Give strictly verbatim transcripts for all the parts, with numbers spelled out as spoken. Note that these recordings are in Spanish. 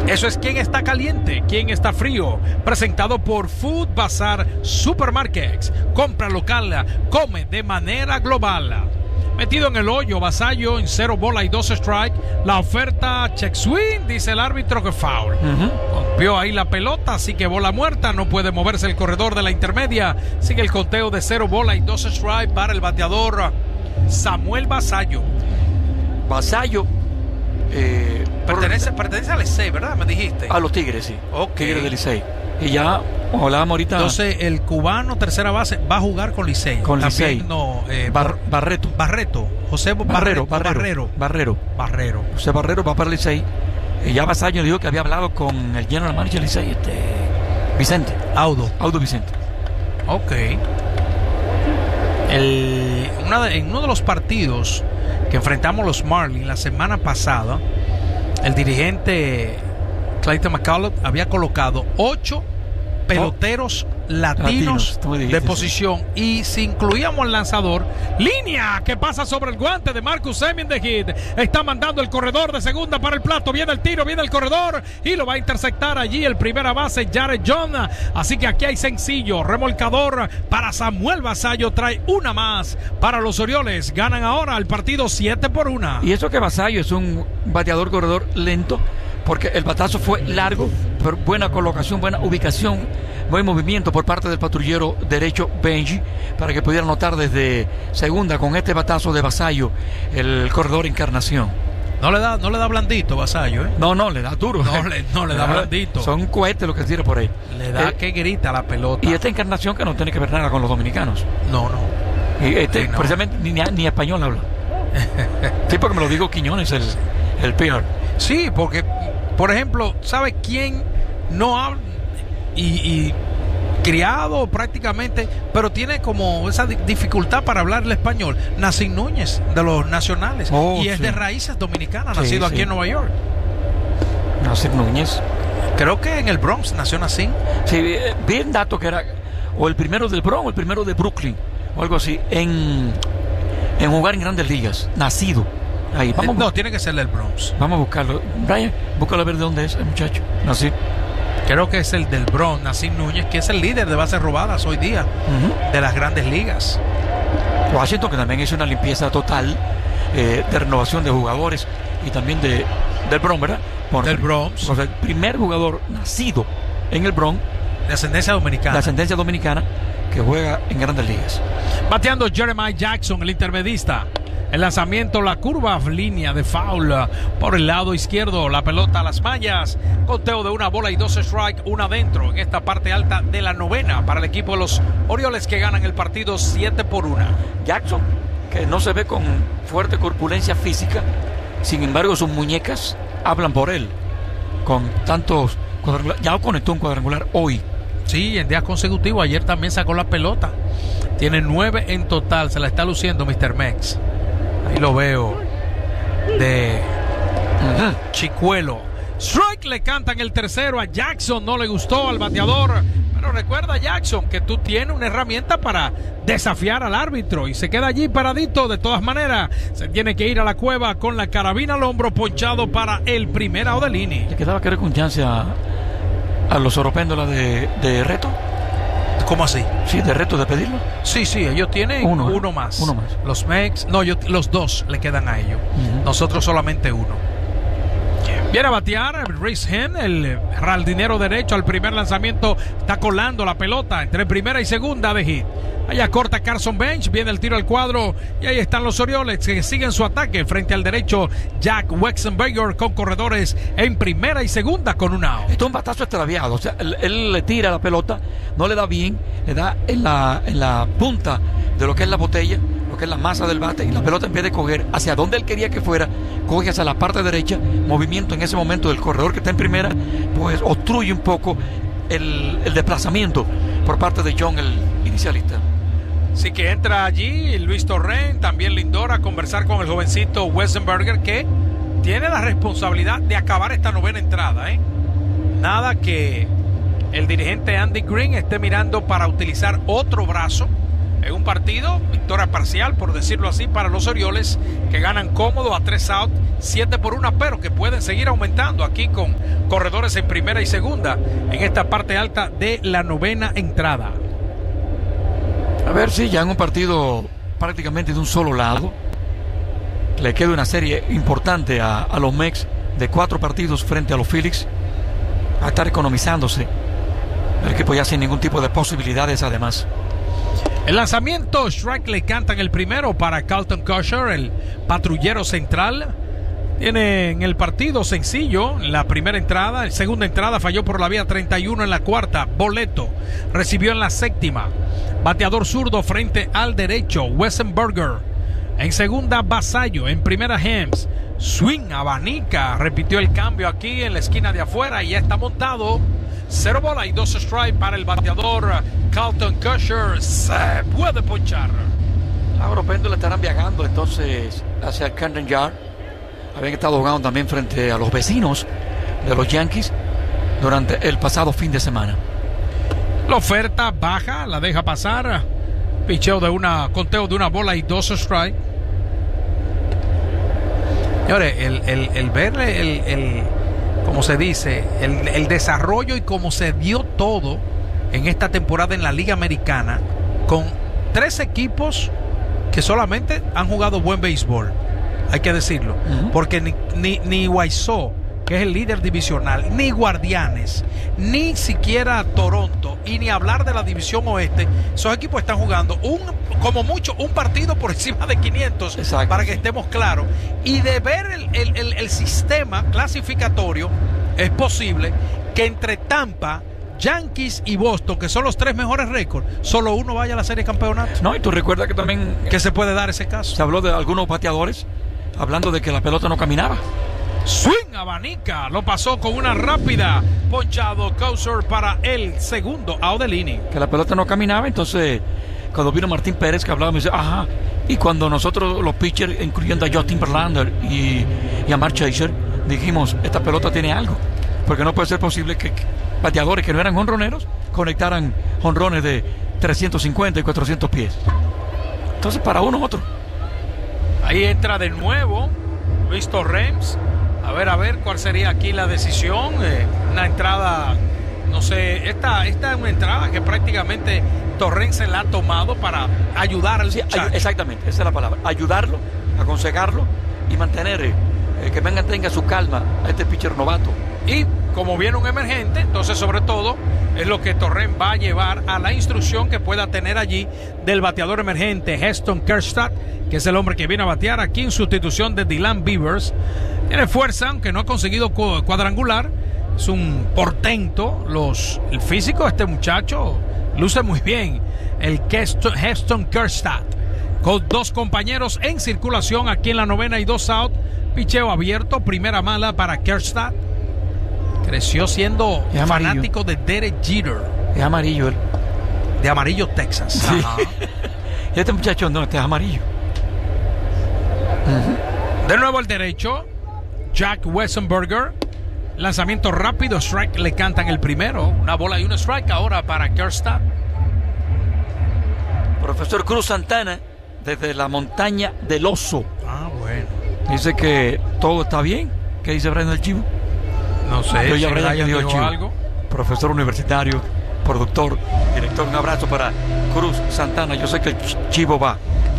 Eso es Quién está caliente, quién está frío. Presentado por Food Bazar Supermarkets. Compra local, come de manera global. Metido en el hoyo, Vasallo en cero bola y dos strike. La oferta check swing, dice el árbitro que foul. Uh-huh. Rompió ahí la pelota, así que bola muerta. No puede moverse el corredor de la intermedia. Sigue el conteo de cero bola y dos strike para el bateador Samuel Vasallo. Vasallo eh, pertenece, pertenece al Licey, ¿verdad? Me dijiste. A los Tigres, sí. Okay. Tigres del Licey. Y ya hablábamos ahorita. Entonces, el cubano, tercera base, va a jugar con Licey. Con Licey. No, eh, Bar Barreto. Barreto. José Barrero. Barrero. Barrero. Barrero. Barrero. José Barrero va para Licey. Y ya Vasallo dijo que había hablado con el general manager Licey, este, Vicente. Audo. Audo Vicente. Ok. El, una de, en uno de los partidos que enfrentamos los Marlins la semana pasada, el dirigente Clayton McCullough había colocado ocho peloteros oh. latinos, latinos dijiste, de posición sí. Y si incluíamos el lanzador, línea que pasa sobre el guante de Marcus Semien de hit, está mandando el corredor de segunda para el plato, viene el tiro, viene el corredor y lo va a interceptar allí el primera base Jared John. Así que aquí hay sencillo remolcador para Samuel Vasallo, trae una más para los Orioles, ganan ahora el partido siete por una. Y eso que Vasallo es un bateador corredor lento, porque el batazo fue largo, pero buena colocación, buena ubicación, buen movimiento por parte del patrullero derecho Benji, para que pudiera anotar desde segunda con este batazo de Vasallo, el corredor Encarnación. No le da, no le da blandito Vasallo, ¿eh? No, no, le da duro. No le, no le da blandito. Son cohetes los que tira por ahí. Le da eh, que grita la pelota. Y esta Encarnación que no tiene que ver nada con los dominicanos. No, no. Y este, sí, no. Precisamente ni, ni español habla. Sí, porque me lo digo Quiñones, el, el P R. Sí, porque, por ejemplo, ¿sabe quién no habla? Y, y criado prácticamente, pero tiene como esa dificultad para hablar el español. Nacín Núñez, de los Nacionales. Oh, y es sí. de raíces dominicanas, sí, nacido sí. aquí en Nueva York. Nacín Núñez. Creo que en el Bronx nació Nacín. Sí, vi el dato que era o el primero del Bronx o el primero de Brooklyn, o algo así, en, en jugar en Grandes Ligas. Nacido. Ahí, vamos no, tiene que ser del Bronx. Vamos a buscarlo. Brian, búscalo a ver de dónde es el muchacho. Nací. Creo que es el del Bronx, Nacín Núñez, que es el líder de bases robadas hoy día uh-huh. de las Grandes Ligas. Washington, que también hizo una limpieza total eh, de renovación de jugadores y también de del Bronx, ¿verdad? Por del Bronx. O sea, el primer jugador nacido en el Bronx, de ascendencia dominicana. De ascendencia dominicana, que juega en Grandes Ligas. Bateando Jeremiah Jackson, el intermedista. El lanzamiento, la curva, línea de foul por el lado izquierdo, la pelota a las mallas, conteo de una bola y dos strike, una adentro en esta parte alta de la novena para el equipo de los Orioles, que ganan el partido siete por una. Jackson, que no se ve con fuerte corpulencia física, sin embargo sus muñecas hablan por él, con tantos cuadrangulares, ya conectó un cuadrangular hoy. Sí, en días consecutivos, ayer también sacó la pelota, tiene nueve en total, se la está luciendo mister Mex. Ahí lo veo de uh-huh. Chicuelo. Strike, le cantan el tercero a Jackson, no le gustó al bateador, pero recuerda, Jackson, que tú tienes una herramienta para desafiar al árbitro y se queda allí paradito. De todas maneras, se tiene que ir a la cueva con la carabina al hombro, ponchado para el primer out del inning. ¿Le quedaba querer con chance a, a los oropéndolas de, de reto? ¿Cómo así? Sí, de reto de pedirlo. Sí, sí, ellos tienen uno, uno más. Uno más. Los Mex, no, yo, los dos le quedan a ellos. Uh-huh. Nosotros solamente uno. Viene a batear Rhys Henn, el raldinero derecho, al primer lanzamiento. Está colando la pelota entre primera y segunda de hit. Allá corta Carson Bench, viene el tiro al cuadro y ahí están los Orioles que siguen su ataque frente al derecho Jack Wexenberger con corredores en primera y segunda con un out. Esto es un batazo extraviado, o sea, él, él le tira la pelota, no le da bien, le da en la, en la punta de lo que es la botella, lo que es la masa del bate, y la pelota en vez de coger hacia donde él quería que fuera, coge hacia la parte derecha, movimiento en ese momento del corredor que está en primera, pues obstruye un poco el, el desplazamiento por parte de John, el inicialista. Así que entra allí Luis Torrent, también Lindor, a conversar con el jovencito Wexenberger, que tiene la responsabilidad de acabar esta novena entrada, ¿eh? Nada que el dirigente Andy Green esté mirando para utilizar otro brazo en un partido, victoria parcial, por decirlo así, para los Orioles, que ganan cómodo a tres out, siete por una, pero que pueden seguir aumentando aquí con corredores en primera y segunda en esta parte alta de la novena entrada. A ver si ya en un partido prácticamente de un solo lado le queda una serie importante a, a los Mex de cuatro partidos frente a los Phillies, a estar economizándose el equipo ya sin ningún tipo de posibilidades. Además, el lanzamiento, strike le cantan el primero para Carlton Cusher, el patrullero central. Tiene en el partido sencillo en la primera entrada, en segunda entrada falló por la vía treinta y uno, en la cuarta Boleto recibió en la séptima, bateador zurdo frente al derecho Wesenberger, en segunda Vasallo, en primera Hems, swing, abanica, repitió el cambio aquí en la esquina de afuera y ya está montado. Cero bola y dos strike para el bateador Carlton Cusher. Se puede ponchar. Ahora Péndulo estarán viajando entonces hacia el Camden Yard. Habían estado jugando también frente a los vecinos de los Yankees durante el pasado fin de semana. La oferta baja, la deja pasar. Picheo de una, conteo de una bola y dos strike. Señores, el, el, el ver el, el como se dice, el, el desarrollo y cómo se dio todo en esta temporada en la Liga Americana, con tres equipos que solamente han jugado buen béisbol, hay que decirlo, uh-huh. porque ni, ni, ni Wiseau, que es el líder divisional, ni Guardianes, ni siquiera Toronto, y ni hablar de la división oeste, esos equipos están jugando un, como mucho, un partido por encima de quinientos. Exacto, para que sí. estemos claros. Y de ver el, el, el, el sistema clasificatorio, es posible que entre Tampa, Yankees y Boston, que son los tres mejores récords, solo uno vaya a la serie de campeonato. No, y tú recuerdas que también que se puede dar ese caso. Se habló de algunos bateadores hablando de que la pelota no caminaba. Swing, abanica, lo pasó con una rápida, ponchado Cusher para el segundo out del inning. Que la pelota no caminaba, entonces cuando vino Martín Pérez que hablaba, me dice, ajá, y cuando nosotros los pitchers, incluyendo a Justin Verlander y, y a Mark Chaser, dijimos, esta pelota tiene algo, porque no puede ser posible que bateadores que no eran jonroneros conectaran jonrones de trescientos cincuenta y cuatrocientos pies. Entonces para uno otro. Ahí entra de nuevo Luis Torrens. A ver, a ver cuál sería aquí la decisión. Eh, una entrada, no sé, esta, esta es una entrada que prácticamente Torrens se la ha tomado para ayudar al sí, ay, exactamente, esa es la palabra. Ayudarlo, aconsejarlo y mantener eh, que venga, tenga su calma a este pitcher novato. Y como viene un emergente, entonces sobre todo es lo que Torrens va a llevar a la instrucción que pueda tener allí del bateador emergente Heston Kjerstad, que es el hombre que viene a batear aquí en sustitución de Dylan Beavers. Tiene fuerza, aunque no ha conseguido cuadrangular. Es un portento. Los, el físico de este muchacho luce muy bien. El Heston Kjerstad, con dos compañeros en circulación aquí en la novena y dos out. Picheo abierto, primera mala para Kjerstad. Creció siendo fanático de Derek Jeter. Es amarillo él. De amarillo Texas. Sí. Y este muchacho no, este es amarillo. Uh-huh. De nuevo el derecho, Jack Wesenberger. Lanzamiento rápido, strike, le cantan el primero. Una bola y un strike ahora para Kjerstad. Profesor Cruz Santana, desde la montaña del Oso. Ah, bueno. Dice que todo está bien. ¿Qué dice Brian del Chivo? No sé, Yo ya si Brian Brian dijo dijo Chivo. algo. Profesor universitario, productor, director. Un abrazo para Cruz Santana. Yo sé que el Chivo va.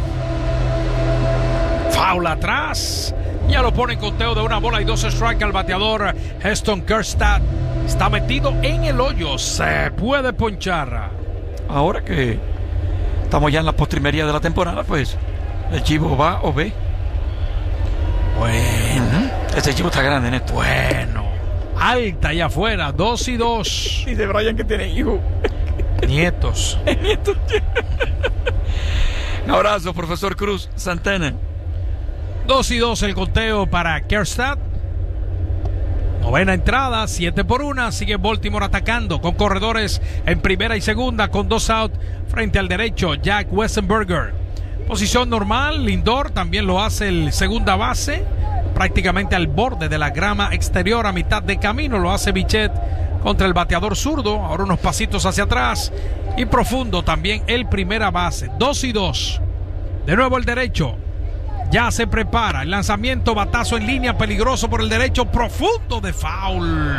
Foul atrás. Ya lo pone en conteo de una bola y dos strike al bateador Heston Kjerstad. Está metido en el hoyo. Se puede ponchar. Ahora que estamos ya en la postrimería de la temporada, pues el Chivo va o ve. Bueno. Uh-huh. Este Chivo está grande en esto. Bueno. Alta y afuera. Dos y dos. Dice Brian que tiene hijos. Nietos. Nietos. Un abrazo, profesor Cruz Santana. Dos y dos el conteo para Kjerstad. Novena entrada, siete por una. Sigue Baltimore atacando con corredores en primera y segunda, con dos out frente al derecho, Jack Wesenberger. Posición normal, Lindor también lo hace el segunda base, prácticamente al borde de la grama exterior, a mitad de camino lo hace Bichette contra el bateador zurdo. Ahora unos pasitos hacia atrás y profundo también el primera base. Dos y dos. De nuevo el derecho. Ya se prepara el lanzamiento, batazo en línea, peligroso por el derecho, profundo de foul.